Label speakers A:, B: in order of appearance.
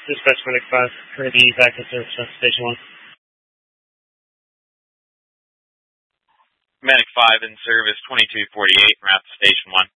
A: Dispatch Medic 5, ready back to service on Station 1.
B: Medic 5 in service 2248, route to Station 1.